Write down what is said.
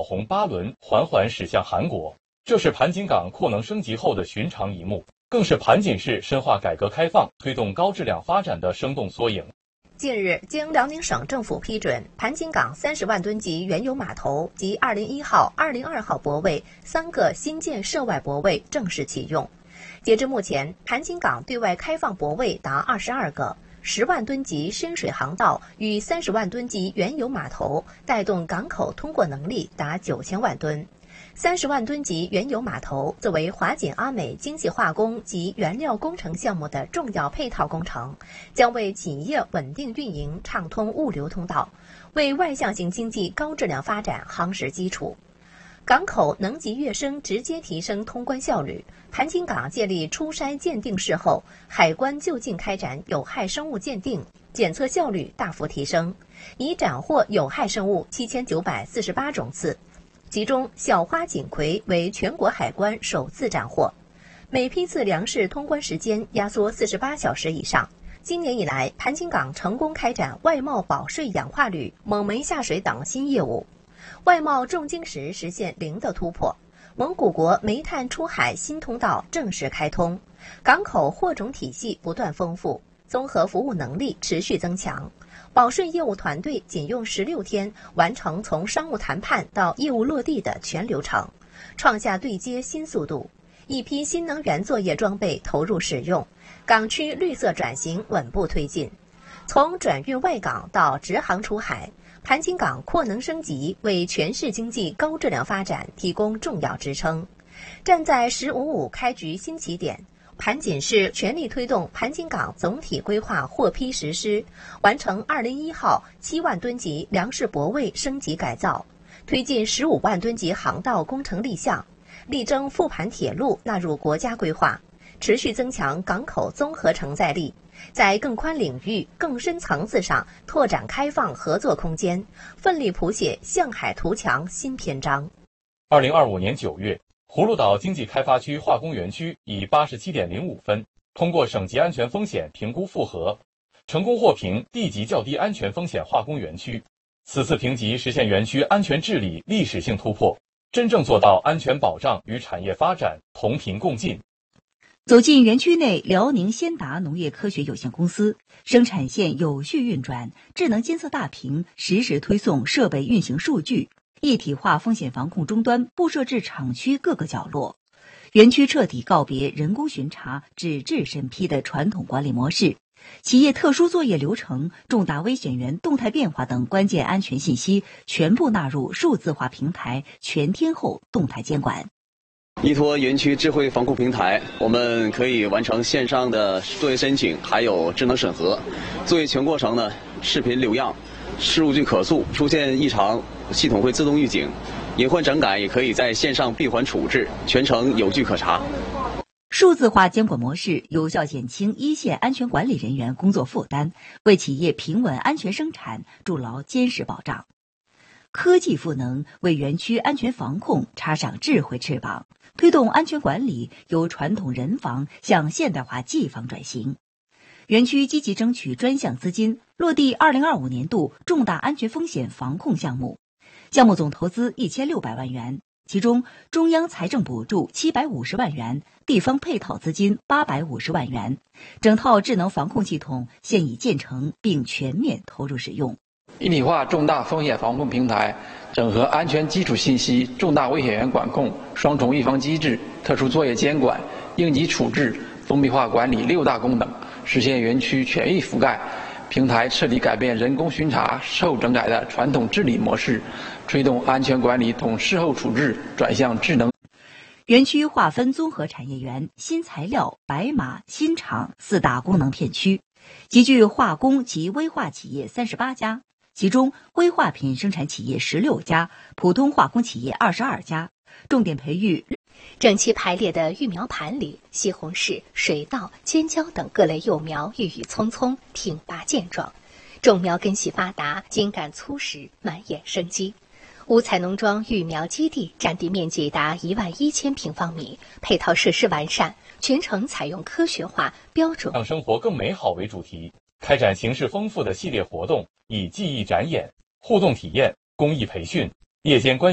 红8轮缓缓驶向韩国。这是盘锦港扩能升级后的寻常一幕，更是盘锦市深化改革开放、推动高质量发展的生动缩影。 近日，经辽宁省政府批准，盘锦港30万吨级原油码头及201号、202号泊位3个新建涉外泊位正式启用。截至目前，盘锦港对外开放泊位达22个，10万吨级深水航道与30万吨级原油码头带动港口通过能力达9000万吨。30万吨级原油码头作为华锦阿美精细化工及原料工程项目的重要配套工程，将为企业稳定运营畅通物流通道，为外向型经济高质量发展夯实基础。港口能级跃升直接提升通关效率。盘锦港建立出筛鉴定室后，海关就近开展有害生物鉴定，检测效率大幅提升，已斩获有害生物7948种次。其中，小花锦葵为全国海关首次斩获，每批次粮食通关时间压缩48小时以上。今年以来，盘锦港成功开展外贸保税氧化铝、蒙煤下水等新业务，外贸重晶石实现零的突破，蒙古国煤炭出海新通道正式开通，港口货种体系不断丰富，综合服务能力持续增强。保税业务团队仅用16天完成从商务谈判到业务落地的全流程，创下对接新速度。一批新能源作业装备投入使用，港区绿色转型稳步推进。从转运外港到直航出海，盘锦港扩能升级为全市经济高质量发展提供重要支撑。站在“1055”开局新起点，盘锦市全力推动盘锦港总体规划获批实施，完成201号7万吨级粮食泊位升级改造，推进15万吨级航道工程立项，力争复盘铁路纳入国家规划，持续增强港口综合承载力，在更宽领域、更深层次上拓展开放合作空间，奋力谱写向海图强新篇章。 2025年9月，葫芦岛经济开发区化工园区以87.05分通过省级安全风险评估复核，成功获评地级较低安全风险化工园区。此次评级实现园区安全治理历史性突破，真正做到安全保障与产业发展同频共进。 走进园区内，辽宁先达农业科学有限公司生产线有序运转，智能监测大屏实时推送设备运行数据，一体化风险防控终端布设至厂区各个角落。园区彻底告别人工巡查、纸质审批的传统管理模式，企业特殊作业流程、重大危险源动态变化等关键安全信息全部纳入数字化平台，全天候动态监管。 依托园区智慧防控平台，我们可以完成线上的作业申请，还有智能审核。作业全过程呢，视频留样，数据可溯，出现异常系统会自动预警，隐患整改也可以在线上闭环处置，全程有据可查。 数字化监管模式有效减轻一线安全管理人员工作负担，为企业平稳安全生产筑牢坚实保障。科技赋能为园区安全防控插上智慧翅膀，推动安全管理由传统人防向现代化技防转型。园区积极争取专项资金，落地2025年度重大安全风险防控项目，项目总投资1600万元，其中中央财政补助750万元，地方配套资金850万元，整套智能防控系统现已建成并全面投入使用。 一体化重大风险防控平台，整合安全基础信息、重大危险源管控、双重预防机制、特殊作业监管、应急处置、封闭化管理6大功能，实现园区全域覆盖。平台彻底改变人工巡查、事后整改的传统治理模式，推动安全管理从事后处置转向智能。 园区划分综合产业园、新材料、白马、新厂4大功能片区，集聚化工及微化企业38家。其中，微化品生产企业16家，普通化工企业22家，重点培育。 整齐排列的育苗盘里，西红柿、水稻、尖椒等各类幼苗郁郁葱葱，挺拔健壮，种苗根系发达，茎秆粗实，满眼生机。五彩农庄育苗基地占地面积达11000平方米，配套设施完善，全程采用科学化、标准让生活更美好为主题，开展形式丰富的系列活动，以技艺展演、互动体验、公益培训、夜间观